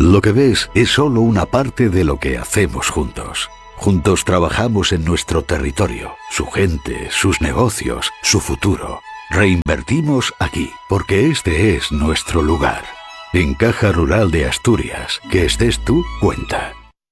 Lo que ves es solo una parte de lo que hacemos juntos. Juntos trabajamos en nuestro territorio, su gente, sus negocios, su futuro. Reinvertimos aquí, porque este es nuestro lugar. En Caja Rural de Asturias, que estés tú, cuenta.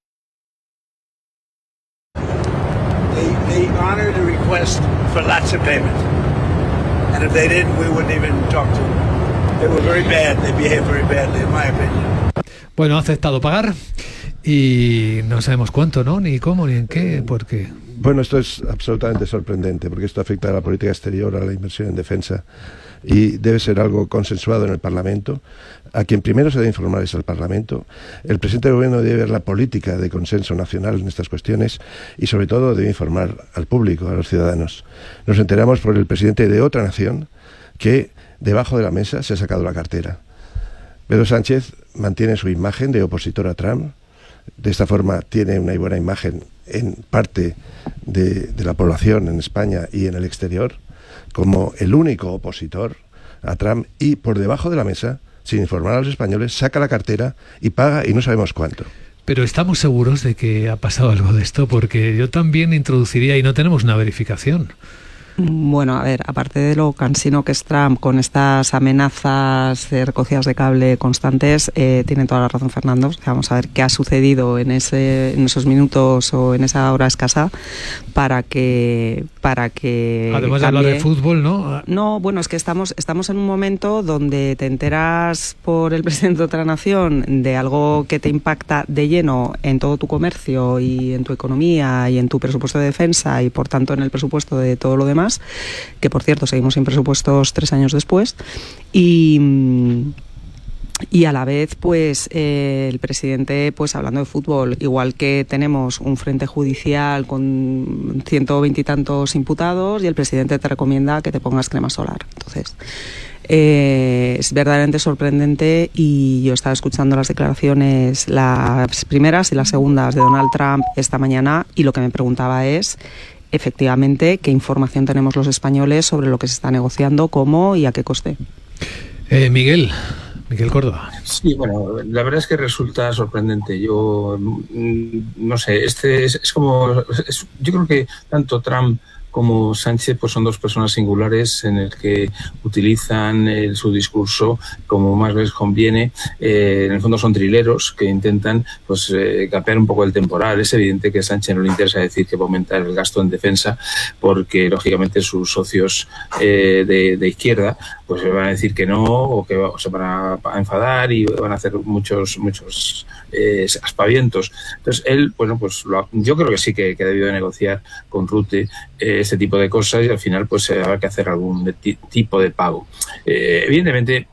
They honored the request for lots of payment. And if they didn't, we wouldn't even talk to them. They were very bad. They behaved very badly, in my opinion. Bueno, ha aceptado pagar y no sabemos cuánto, ¿no? Ni cómo, ni en qué, por qué. Bueno, esto es absolutamente sorprendente porque esto afecta a la política exterior, a la inversión en defensa y debe ser algo consensuado en el Parlamento. A quien primero se debe informar es al Parlamento. El presidente del Gobierno debe ver la política de consenso nacional en estas cuestiones y sobre todo debe informar al público, a los ciudadanos. Nos enteramos por el presidente de otra nación que debajo de la mesa se ha sacado la cartera. Pedro Sánchez mantiene su imagen de opositor a Trump. De esta forma tiene una buena imagen en parte de la población en España y en el exterior como el único opositor a Trump, y por debajo de la mesa, sin informar a los españoles, saca la cartera y paga y no sabemos cuánto. Pero estamos seguros de que ha pasado algo de esto, porque yo también introduciría, y no tenemos una verificación. Bueno, a ver, aparte de lo cansino que es Trump con estas amenazas recogidas de cable constantes, tiene toda la razón Fernando. Vamos a ver qué ha sucedido en esos minutos o en esa hora escasa para que además de hablar de fútbol, ¿no? No, bueno, es que estamos en un momento donde te enteras por el presidente de otra nación de algo que te impacta de lleno en todo tu comercio y en tu economía y en tu presupuesto de defensa y por tanto en el presupuesto de todo lo demás, que por cierto seguimos sin presupuestos 3 años después, y a la vez pues el presidente pues hablando de fútbol, igual que tenemos un frente judicial con 120 y tantos imputados y el presidente te recomienda que te pongas crema solar. Entonces es verdaderamente sorprendente, y yo estaba escuchando las declaraciones, las primeras y las segundas de Donald Trump esta mañana, y lo que me preguntaba es efectivamente qué información tenemos los españoles sobre lo que se está negociando, cómo y a qué coste. Miguel Córdoba. Sí, bueno, la verdad es que resulta sorprendente. Yo no sé, yo creo que tanto Trump como Sánchez pues son dos personas singulares en el que utilizan su discurso como más les conviene. En el fondo son trileros que intentan pues capear un poco el temporal. Es evidente que a Sánchez no le interesa decir que va a aumentar el gasto en defensa porque lógicamente sus socios de izquierda pues le van a decir que no, o que se van a enfadar y van a hacer muchos aspavientos. Entonces él, bueno, pues yo creo que sí que ha debido de negociar con Rutte este tipo de cosas, y al final pues habrá que hacer algún tipo de pago. Evidentemente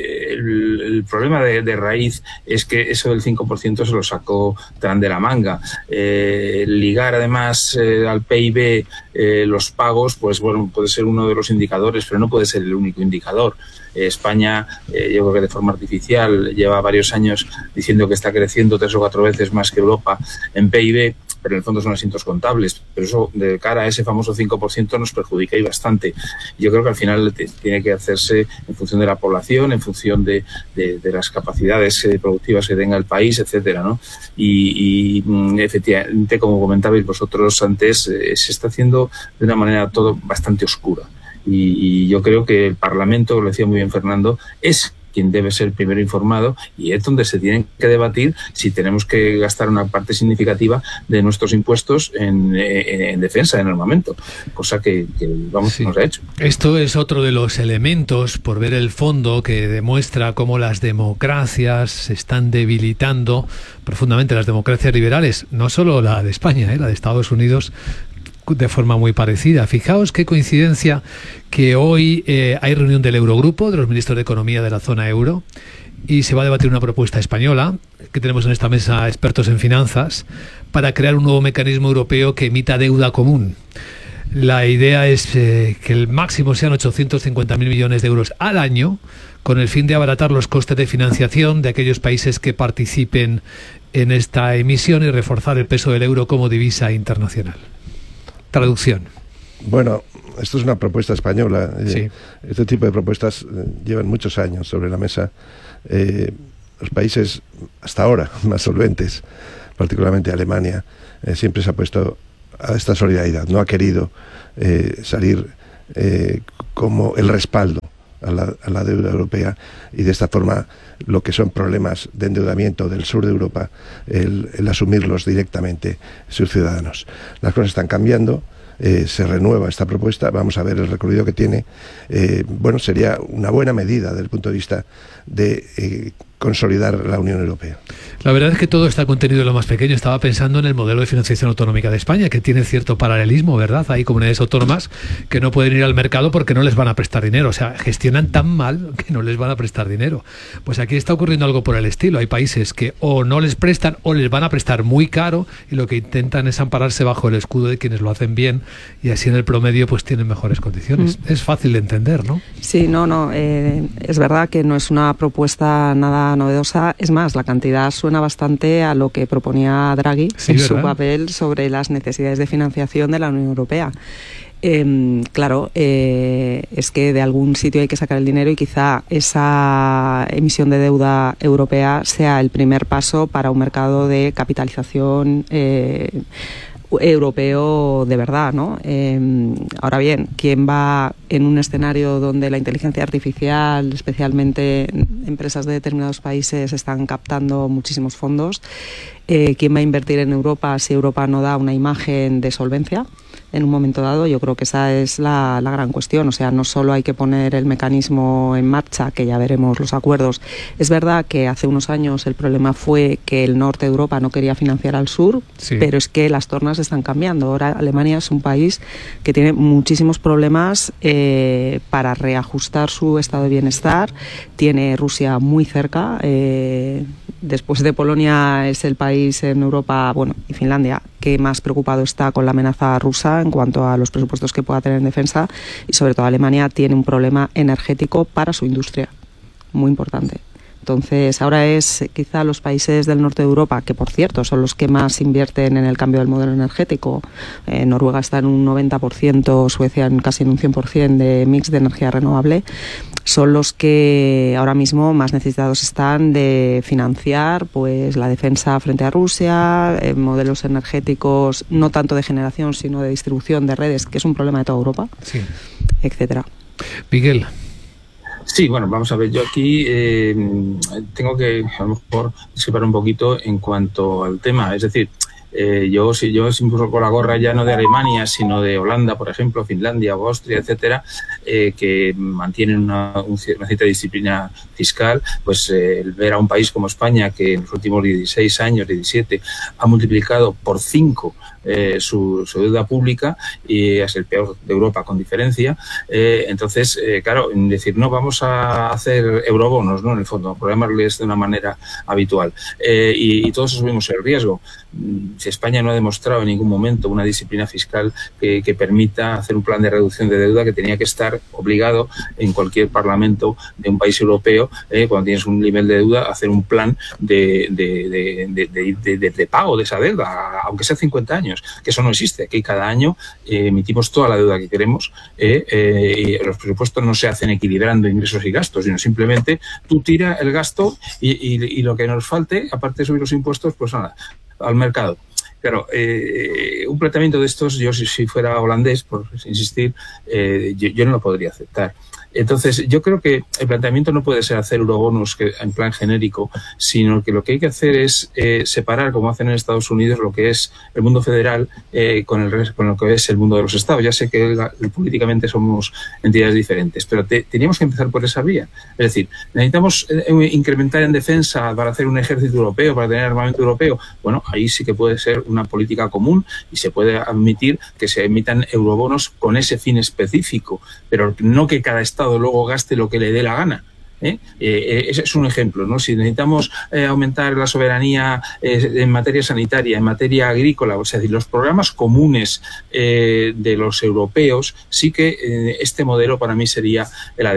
el problema de raíz es que eso del 5% se lo sacó Trump de la manga. Ligar además al PIB los pagos, pues bueno, puede ser uno de los indicadores, pero no puede ser el único indicador. España, yo creo que de forma artificial, lleva varios años diciendo que está creciendo 3 o 4 veces más que Europa en PIB, pero en el fondo son asientos contables. Pero eso, de cara a ese famoso 5%, nos perjudica y bastante. Yo creo que al final tiene que hacerse en función de la población, en función de las capacidades productivas que tenga el país, etcétera, ¿no? Y efectivamente, como comentabais vosotros antes, se está haciendo de una manera todo bastante oscura. Y yo creo que el Parlamento, lo decía muy bien Fernando, es quien debe ser el primero informado, y es donde se tienen que debatir si tenemos que gastar una parte significativa de nuestros impuestos en defensa, en armamento, cosa que vamos, sí, nos ha hecho. Esto es otro de los elementos, por ver el fondo, que demuestra cómo las democracias se están debilitando profundamente, las democracias liberales, no solo la de España, la de Estados Unidos, de forma muy parecida. Fijaos qué coincidencia que hoy hay reunión del Eurogrupo, de los ministros de Economía de la zona euro, y se va a debatir una propuesta española, que tenemos en esta mesa expertos en finanzas, para crear un nuevo mecanismo europeo que emita deuda común. La idea es que el máximo sean 850.000 millones de euros al año, con el fin de abaratar los costes de financiación de aquellos países que participen en esta emisión y reforzar el peso del euro como divisa internacional. Traducción. Bueno, esto es una propuesta española. Sí. Este tipo de propuestas llevan muchos años sobre la mesa. los países hasta ahora más solventes, particularmente Alemania, siempre se ha puesto a esta solidaridad, no ha querido salir como el respaldo a la deuda europea, y de esta forma lo que son problemas de endeudamiento del sur de Europa, el asumirlos directamente sus ciudadanos. Las cosas están cambiando, se renueva esta propuesta, vamos a ver el recorrido que tiene. Bueno, sería una buena medida desde el punto de vista de consolidar la Unión Europea. La verdad es que todo está contenido en lo más pequeño. Estaba pensando en el modelo de financiación autonómica de España, que tiene cierto paralelismo, ¿verdad? Hay comunidades autónomas que no pueden ir al mercado porque no les van a prestar dinero. O sea, gestionan tan mal que no les van a prestar dinero. Pues aquí está ocurriendo algo por el estilo. Hay países que o no les prestan o les van a prestar muy caro, y lo que intentan es ampararse bajo el escudo de quienes lo hacen bien, y así en el promedio pues tienen mejores condiciones. Es fácil de entender, ¿no? Sí, es verdad que no es una propuesta nada novedosa. Es más, la cantidad suena bastante a lo que proponía Draghi en su papel sobre las necesidades de financiación de la Unión Europea. Claro, es que de algún sitio hay que sacar el dinero, y quizá esa emisión de deuda europea sea el primer paso para un mercado de capitalización europeo de verdad, ¿no? Ahora bien, ¿quién va en un escenario donde la inteligencia artificial, especialmente empresas de determinados países, están captando muchísimos fondos? ¿Quién va a invertir en Europa si Europa no da una imagen de solvencia en un momento dado? Yo creo que esa es la gran cuestión. O sea, no solo hay que poner el mecanismo en marcha, que ya veremos los acuerdos. Es verdad que hace unos años el problema fue que el norte de Europa no quería financiar al sur, sí, pero es que las tornas están cambiando. Ahora Alemania es un país que tiene muchísimos problemas para reajustar su estado de bienestar. Tiene Rusia muy cerca. Después de Polonia es el país en Europa, bueno, y Finlandia, que más preocupado está con la amenaza rusa en cuanto a los presupuestos que pueda tener en defensa, y sobre todo Alemania tiene un problema energético para su industria muy importante. Entonces, ahora es quizá los países del norte de Europa, que por cierto son los que más invierten en el cambio del modelo energético. Noruega está en un 90%, Suecia en casi en un 100% de mix de energía renovable. Son los que ahora mismo más necesitados están de financiar pues la defensa frente a Rusia, modelos energéticos no tanto de generación sino de distribución de redes, que es un problema de toda Europa, sí, etcétera. Miguel. Sí, bueno, vamos a ver, yo aquí tengo que a lo mejor discrepar un poquito en cuanto al tema, es decir, yo si me pongo la gorra ya no de Alemania, sino de Holanda, por ejemplo, Finlandia o Austria, etcétera, que mantienen una cierta disciplina fiscal, pues ver a un país como España, que en los últimos 16 años, 17, ha multiplicado por 5 su deuda pública, y es el peor de Europa con diferencia. Entonces, claro, decir, no, vamos a hacer eurobonos, ¿no? En el fondo, programarles de una manera habitual. Y todos asumimos el riesgo. Si España no ha demostrado en ningún momento una disciplina fiscal que permita hacer un plan de reducción de deuda, que tenía que estar obligado en cualquier parlamento de un país europeo, cuando tienes un nivel de deuda, hacer un plan de pago de esa deuda, aunque sea 50 años, que eso no existe. Aquí cada año emitimos toda la deuda que queremos, y los presupuestos no se hacen equilibrando ingresos y gastos, sino simplemente tú tiras el gasto y lo que nos falte, aparte de subir los impuestos, pues nada, al mercado. Claro, un planteamiento de estos, yo si fuera holandés, por insistir, yo no lo podría aceptar. Entonces, yo creo que el planteamiento no puede ser hacer eurobonos en plan genérico, sino que lo que hay que hacer es separar, como hacen en Estados Unidos, lo que es el mundo federal con lo que es el mundo de los estados. Ya sé que políticamente somos entidades diferentes, pero teníamos que empezar por esa vía. Es decir, necesitamos incrementar en defensa para hacer un ejército europeo, para tener armamento europeo. Bueno, ahí sí que puede ser una política común y se puede admitir que se emitan eurobonos con ese fin específico, pero no que cada estado luego gaste lo que le dé la gana. Ese es un ejemplo, ¿no? Si necesitamos aumentar la soberanía en materia sanitaria, en materia agrícola, o sea, los programas comunes de los europeos, sí que este modelo para mí sería el adecuado.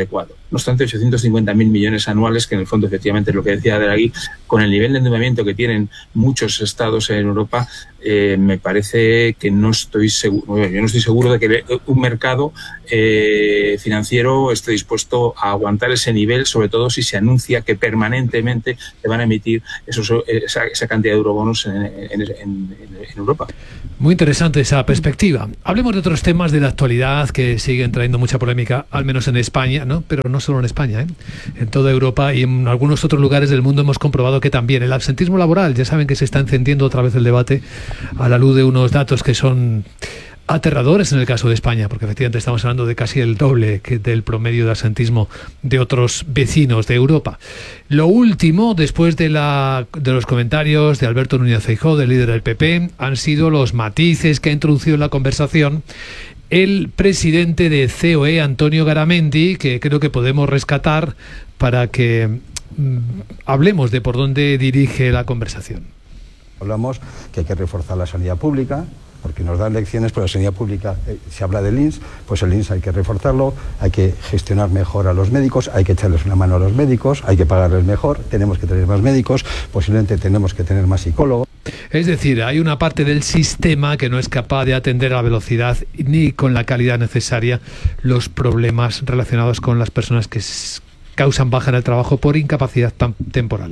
No obstante, 850.000 millones anuales, que en el fondo efectivamente es lo que decía Draghi, con el nivel de endeudamiento que tienen muchos estados en Europa, me parece que yo no estoy seguro de que un mercado financiero esté dispuesto a aguantar ese nivel, sobre todo si se anuncia que permanentemente se van a emitir esa cantidad de eurobonos en Europa. Muy interesante esa perspectiva. Hablemos de otros temas de la actualidad que siguen trayendo mucha polémica, al menos en España, ¿no? Pero no solo en España, ¿eh? En toda Europa y en algunos otros lugares del mundo hemos comprobado que también el absentismo laboral, ya saben que se está encendiendo otra vez el debate a la luz de unos datos que son aterradores en el caso de España, porque efectivamente estamos hablando de casi el doble del promedio de absentismo de otros vecinos de Europa. Lo último, después de los comentarios de Alberto Núñez Feijóo, del líder del PP, han sido los matices que ha introducido en la conversación el presidente de COE, Antonio Garamendi, que creo que podemos rescatar para que hablemos de por dónde dirige la conversación. Hablamos que hay que reforzar la sanidad pública, porque nos dan lecciones, pero la sanidad pública, se habla del INS, pues el INS hay que reforzarlo, hay que gestionar mejor a los médicos, hay que echarles una mano a los médicos, hay que pagarles mejor, tenemos que tener más médicos, posiblemente tenemos que tener más psicólogos. Es decir, hay una parte del sistema que no es capaz de atender a la velocidad ni con la calidad necesaria los problemas relacionados con las personas que causan baja en el trabajo por incapacidad temporal.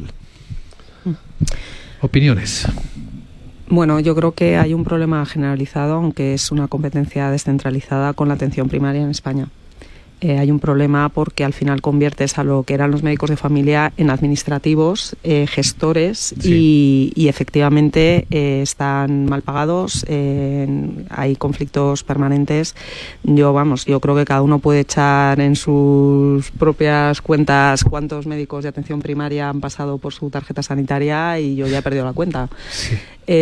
Opiniones. Bueno, yo creo que hay un problema generalizado, aunque es una competencia descentralizada, con la atención primaria en España. Hay un problema porque al final conviertes a lo que eran los médicos de familia en administrativos, gestores, sí. y efectivamente están mal pagados, hay conflictos permanentes. Yo creo que cada uno puede echar en sus propias cuentas cuántos médicos de atención primaria han pasado por su tarjeta sanitaria y yo ya he perdido la cuenta. Sí.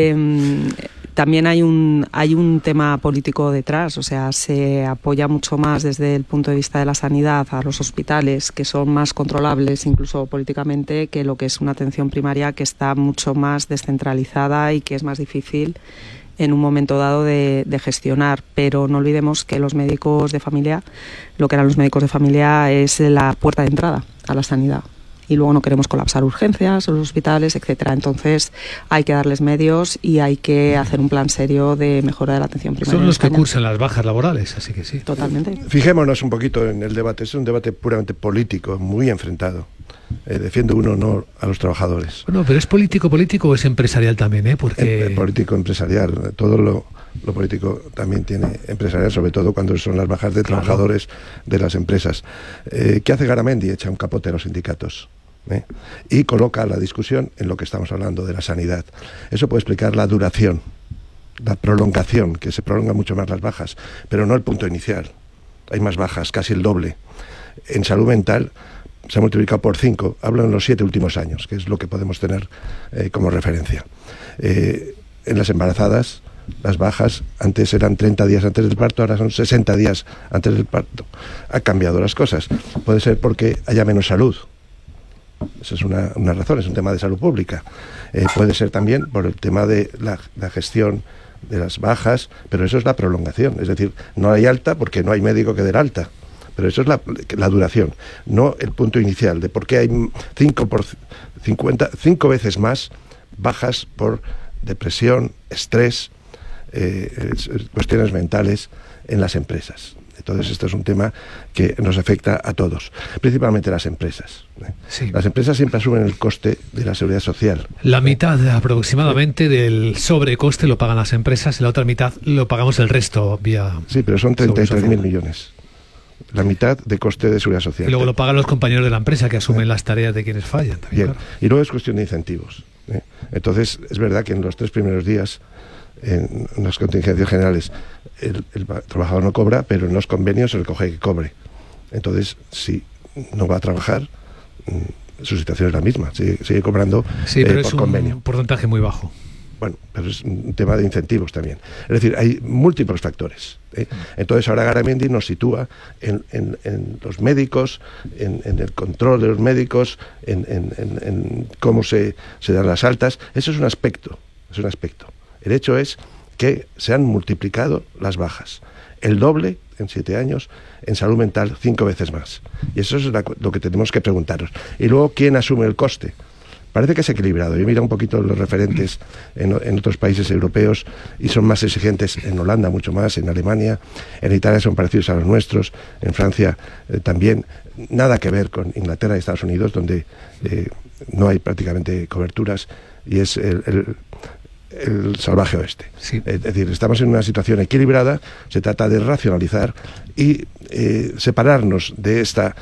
También hay un tema político detrás, o sea, se apoya mucho más desde el punto de vista de la sanidad a los hospitales, que son más controlables incluso políticamente, que lo que es una atención primaria que está mucho más descentralizada y que es más difícil en un momento dado de gestionar. Pero no olvidemos que los médicos de familia, lo que eran los médicos de familia, es la puerta de entrada a la sanidad. Y luego no queremos colapsar urgencias, los hospitales, etcétera. Entonces hay que darles medios y hay que hacer un plan serio de mejora de la atención primaria. Son los que cursan las bajas laborales, así que sí. Totalmente. Fijémonos un poquito en el debate. Es un debate puramente político, muy enfrentado. Defiende uno no a los trabajadores. Bueno, pero ¿es político o es empresarial también? Porque político empresarial. Todo lo político también tiene empresarial, sobre todo cuando son las bajas de trabajadores de las empresas. ¿Qué hace Garamendi? Echa un capote a los sindicatos. Y coloca la discusión en lo que estamos hablando de la sanidad. Eso puede explicar la duración, la prolongación, que se prolongan mucho más las bajas, pero no el punto inicial. Hay más bajas, casi el doble. En salud mental se ha multiplicado por 5, hablo en los 7 últimos años, que es lo que podemos tener como referencia. En las embarazadas, las bajas antes eran 30 días antes del parto, ahora son 60 días antes del parto. Ha cambiado las cosas. Puede ser porque haya menos salud. Esa es una razón, es un tema de salud pública. Puede ser también por el tema de la gestión de las bajas, pero eso es la prolongación. Es decir, no hay alta porque no hay médico que dé alta. Pero eso es la duración, no el punto inicial de por qué hay 5 veces más bajas por depresión, estrés, cuestiones mentales en las empresas. Entonces esto es un tema que nos afecta a todos, principalmente las empresas. Sí. Las empresas siempre asumen el coste de la seguridad social. La mitad aproximadamente del sobrecoste lo pagan las empresas y la otra mitad lo pagamos el resto vía... Sí, pero son 33.000 millones. La mitad de coste de seguridad social. Y luego lo pagan los compañeros de la empresa que asumen las tareas de quienes fallan. También, claro. Y luego es cuestión de incentivos. Entonces es verdad que en los 3 primeros días, en las contingencias generales, el trabajador no cobra, pero en los convenios se le coge que cobre. Entonces, si no va a trabajar, su situación es la misma, sigue cobrando pero por convenio. Es un porcentaje muy bajo. Bueno, pero es un tema de incentivos también. Es decir, hay múltiples factores. Entonces ahora Garamendi nos sitúa en los médicos, en el control de los médicos, en cómo se dan las altas. Eso es un aspecto. El hecho es que se han multiplicado las bajas, el doble en 7 años, en salud mental 5 veces más. Y eso es lo que tenemos que preguntarnos. Y luego, ¿quién asume el coste? Parece que es equilibrado. Yo miro un poquito los referentes en otros países europeos y son más exigentes en Holanda, mucho más, en Alemania, en Italia son parecidos a los nuestros, en Francia también. Nada que ver con Inglaterra y Estados Unidos, donde no hay prácticamente coberturas y es el salvaje oeste. Sí. Es decir, estamos en una situación equilibrada, se trata de racionalizar y separarnos de esta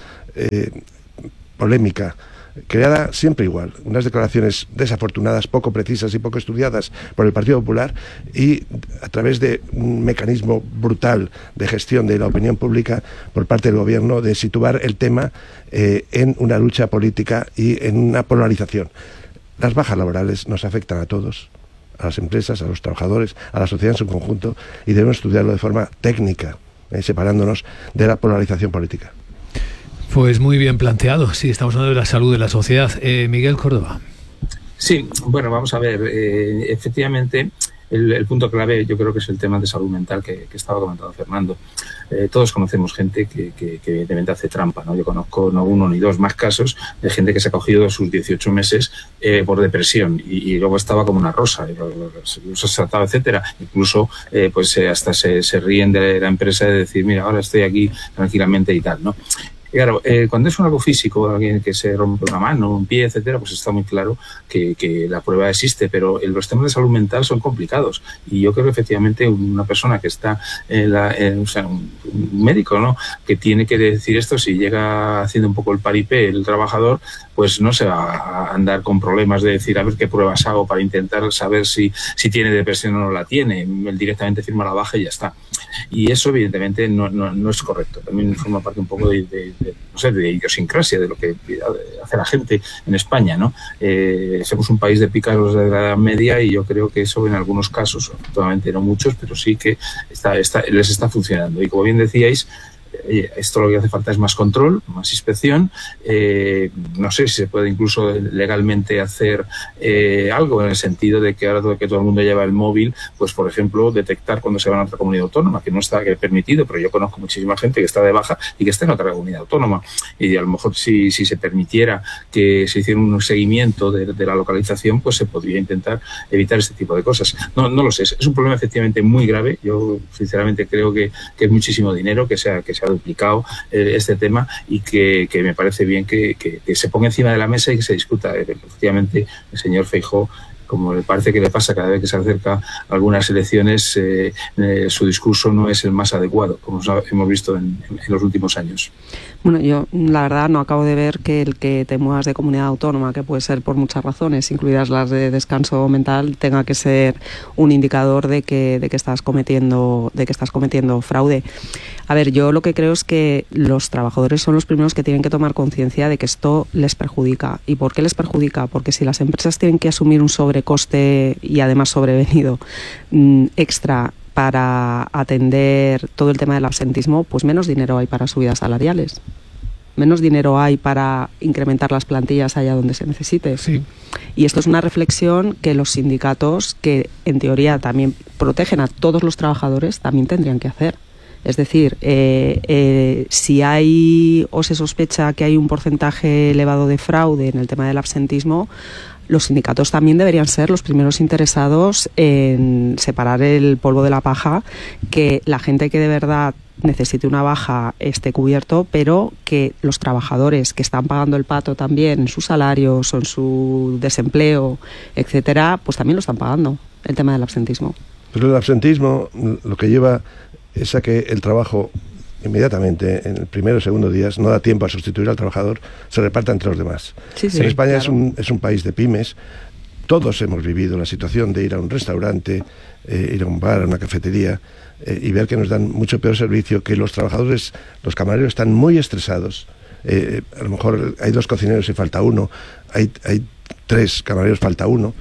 polémica creada siempre igual, unas declaraciones desafortunadas, poco precisas y poco estudiadas por el Partido Popular, y a través de un mecanismo brutal de gestión de la opinión pública por parte del gobierno, de situar el tema en una lucha política y en una polarización. Las bajas laborales nos afectan a todos, a las empresas, a los trabajadores, a la sociedad en su conjunto, y debemos estudiarlo de forma técnica, separándonos de la polarización política. Pues muy bien planteado. Sí, estamos hablando de la salud de la sociedad. Miguel Córdoba. Sí, bueno, vamos a ver. Efectivamente, el punto clave yo creo que es el tema de salud mental que estaba comentando Fernando. Todos conocemos gente que evidentemente hace trampa, ¿no? Yo conozco no uno ni dos, más casos de gente que se ha cogido sus 18 meses por depresión y luego estaba como una rosa, se ha tratado, etcétera. Incluso pues hasta se ríen de la empresa de decir, mira, ahora estoy aquí tranquilamente y tal, ¿no? Y claro, cuando es algo físico, alguien que se rompe una mano, un pie, etcétera, pues está muy claro que la prueba existe, pero los temas de salud mental son complicados. Y yo creo que efectivamente una persona que está o sea, un médico, ¿no?, que tiene que decir esto, si llega haciendo un poco el paripé el trabajador, pues no se va a andar con problemas de decir a ver qué pruebas hago para intentar saber si tiene depresión o no la tiene. Él directamente firma la baja y ya está. Y eso evidentemente no es correcto. También forma parte un poco de idiosincrasia de lo que hace la gente en España, ¿no? Somos un país de pícaros de la Edad Media y yo creo que eso en algunos casos, afortunadamente no muchos, pero sí que les está funcionando. Y como bien decíais, esto lo que hace falta es más control, más inspección. No sé si se puede incluso legalmente hacer algo en el sentido de que ahora que todo el mundo lleva el móvil, pues por ejemplo detectar cuando se va a otra comunidad autónoma, que no está permitido, pero yo conozco muchísima gente que está de baja y que está en otra comunidad autónoma, y a lo mejor si se permitiera que se hiciera un seguimiento de la localización, pues se podría intentar evitar este tipo de cosas. No lo sé, es un problema efectivamente muy grave. Yo sinceramente creo que es muchísimo dinero que se ha duplicado este tema, y que me parece bien que se ponga encima de la mesa y que se discuta. Efectivamente, el señor Feijóo, como le parece que le pasa cada vez que se acerca a algunas elecciones, su discurso no es el más adecuado, como hemos visto en los últimos años. Bueno, yo la verdad no acabo de ver que el que te muevas de comunidad autónoma, que puede ser por muchas razones, incluidas las de descanso mental, tenga que ser un indicador de que estás cometiendo fraude. A ver, yo lo que creo es que los trabajadores son los primeros que tienen que tomar conciencia de que esto les perjudica. ¿Y por qué les perjudica? Porque si las empresas tienen que asumir un sobrecoste y además sobrevenido extra para atender todo el tema del absentismo, pues menos dinero hay para subidas salariales. Menos dinero hay para incrementar las plantillas allá donde se necesite. Sí. Y esto es una reflexión que los sindicatos, que en teoría también protegen a todos los trabajadores, también tendrían que hacer. Es decir, si hay o se sospecha que hay un porcentaje elevado de fraude en el tema del absentismo, los sindicatos también deberían ser los primeros interesados en separar el polvo de la paja, que la gente que de verdad necesite una baja esté cubierto, pero que los trabajadores que están pagando el pato también en sus salarios o en su desempleo, etcétera, pues también lo están pagando, el tema del absentismo. Pero el absentismo lo que lleva es a que el trabajo inmediatamente, en el primero o segundo días, no da tiempo a sustituir al trabajador, se reparta entre los demás. Sí, en España claro. es un país de pymes. Todos hemos vivido la situación de ir a un restaurante, ir a un bar, a una cafetería, y ver que nos dan mucho peor servicio, que los trabajadores, los camareros están muy estresados. A lo mejor hay 2 cocineros y falta uno, hay 3 camareros, falta uno.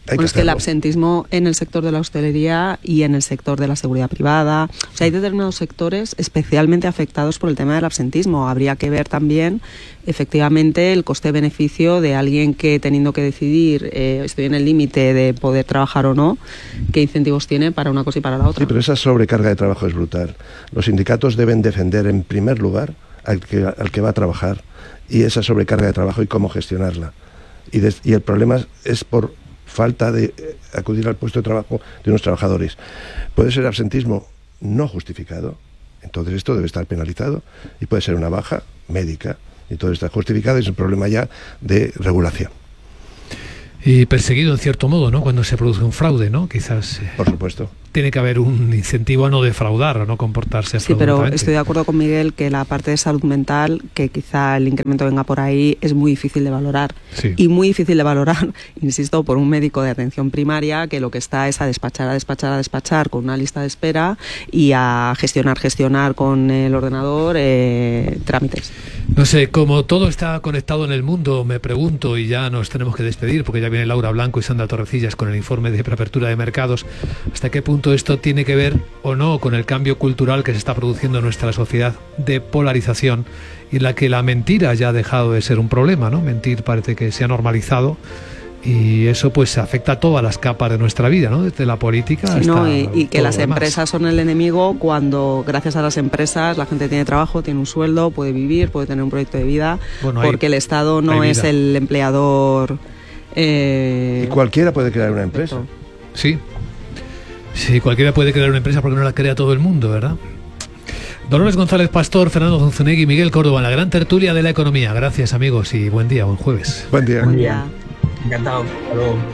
Bueno, es que el absentismo en el sector de la hostelería y en el sector de la seguridad privada, o sea, hay determinados sectores especialmente afectados por el tema del absentismo. Habría que ver también, efectivamente, el coste-beneficio de alguien que, teniendo que decidir, estoy en el límite de poder trabajar o no, qué incentivos tiene para una cosa y para la otra. Sí, pero esa sobrecarga de trabajo es brutal. Los sindicatos deben defender, en primer lugar, al que va a trabajar, y esa sobrecarga de trabajo y cómo gestionarla. Y el problema es por falta de acudir al puesto de trabajo de unos trabajadores. Puede ser absentismo no justificado, entonces esto debe estar penalizado, y puede ser una baja médica, y todo está justificado, y es un problema ya de regulación. Y perseguido en cierto modo, ¿no? Cuando se produce un fraude, ¿no? Quizás... Por supuesto. Tiene que haber un incentivo a no defraudar, a no comportarse fraudulentamente. Sí, pero estoy de acuerdo con Miguel que la parte de salud mental, que quizá el incremento venga por ahí, es muy difícil de valorar. Sí. Y muy difícil de valorar, insisto, por un médico de atención primaria que lo que está es a despachar con una lista de espera y a gestionar con el ordenador trámites. No sé, como todo está conectado en el mundo, me pregunto, y ya nos tenemos que despedir porque ya viene Laura Blanco y Sandra Torrecillas con el informe de preapertura de mercados, ¿hasta qué punto esto tiene que ver o no con el cambio cultural que se está produciendo en nuestra sociedad de polarización, y en la que la mentira ya ha dejado de ser un problema, ¿no? Mentir parece que se ha normalizado, y eso pues afecta a todas las capas de nuestra vida, ¿no? Desde la política hasta no, y que las demás. Empresas son el enemigo cuando gracias a las empresas la gente tiene trabajo, tiene un sueldo, puede vivir, puede tener un proyecto de vida, bueno, porque el Estado no es el empleador. Y cualquiera puede crear una empresa. Sí. Sí, cualquiera puede crear una empresa porque no la crea todo el mundo, ¿verdad? Dolores González Pastor, Fernando Zunzunegui y Miguel Córdoba en la gran tertulia de la economía. Gracias, amigos, y buen día, buen jueves. Buen día. Buen día. Encantado. Hasta luego.